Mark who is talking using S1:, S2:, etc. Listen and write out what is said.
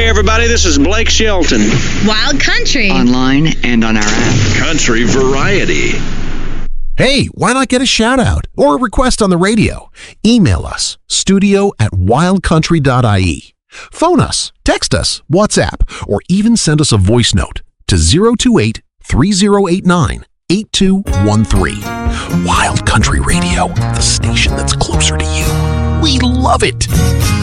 S1: everybody, this is Blake Shelton.
S2: Wild Country.
S3: Online and on our app.
S4: Country Variety.
S5: Hey, why not get a shout out or a request on the radio? Email us, studio@wildcountry.ie. Phone us, text us, WhatsApp, or even send us a voice note to 028-3089-8213. Wild Country Radio, the station that's closer to you. We love it.